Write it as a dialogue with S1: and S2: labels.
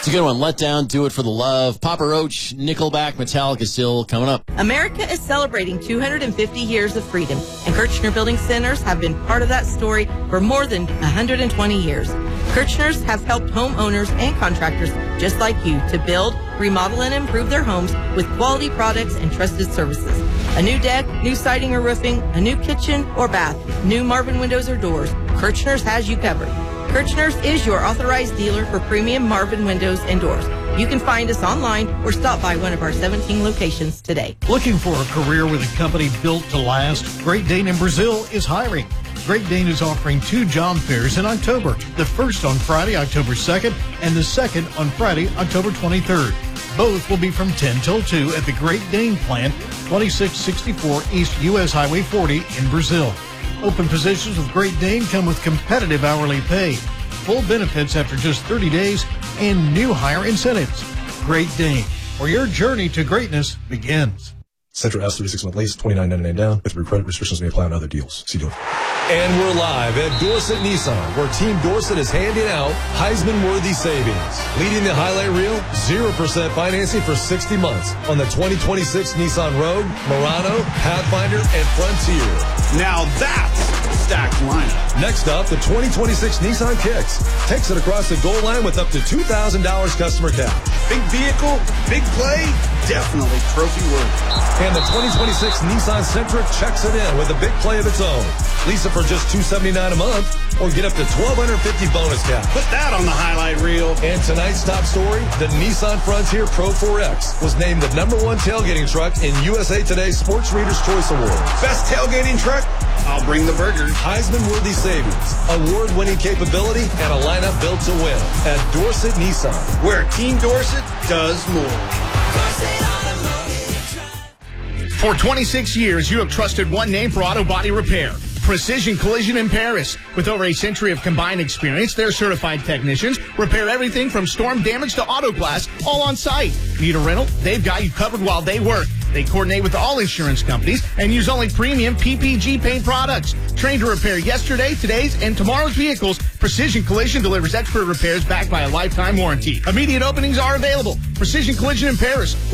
S1: It's a good one. Let Down, Do It for the Love. Papa Roach, Nickelback, Metallica still coming up.
S2: America is celebrating 250 years of freedom, and Kirchner Building Centers have been part of that story for more than 120 years. Kirchners have helped homeowners and contractors just like you to build, remodel, and improve their homes with quality products and trusted services. A new deck, new siding or roofing, a new kitchen or bath, new Marvin windows or doors, Kirchners has you covered. Kirchners is your authorized dealer for premium Marvin windows and doors. You can find us online or stop by one of our 17 locations today.
S3: Looking for a career with a company built to last? Great Dane in Brazil is hiring. Great Dane is offering 2 job fairs in October. The first on Friday, October 2nd, and the second on Friday, October 23rd. Both will be from 10 till 2 at the Great Dane plant, 2664 East U.S. Highway 40 in Brazil. Open positions with Great Dane come with competitive hourly pay, full benefits after just 30 days, and new hire incentives. Great Dane, where your journey to greatness begins.
S4: Central S 36-month lease, $29.99 down. With credit restrictions may apply on other deals. See deal.
S5: And we're live at Dorset Nissan, where Team Dorset is handing out Heisman-worthy savings. Leading the highlight reel, 0% financing for 60 months on the 2026 Nissan Rogue, Murano, Pathfinder, and Frontier.
S6: Now that's stacked lineup.
S5: Next up, the 2026 Nissan Kicks. Takes it across the goal line with up to $2,000 customer cash.
S6: Big vehicle, big play, definitely trophy worthy.
S5: And the 2026 Nissan Sentra checks it in with a big play of its own. Lease it for just $279 a month or get up to $1,250 bonus cash.
S6: Put that on the highlight reel.
S5: And tonight's top story, the Nissan Frontier Pro 4X was named the #1 tailgating truck in USA Today's Sports Reader's Choice Awards.
S6: Best tailgating truck? I'll bring the burgers.
S5: Heisman-worthy savings, award-winning capability, and a lineup built to win at Dorset Nissan,
S6: where Team Dorset does more.
S7: For 26 years, you have trusted one name for auto body repair. Precision Collision in Paris. With over a century of combined experience, their certified technicians repair everything from storm damage to auto glass, all on site. Need a rental? They've got you covered while they work. They coordinate with all insurance companies and use only premium PPG paint products. Trained to repair yesterday, today's, and tomorrow's vehicles, Precision Collision delivers expert repairs backed by a lifetime warranty. Immediate openings are available. Precision Collision in Paris.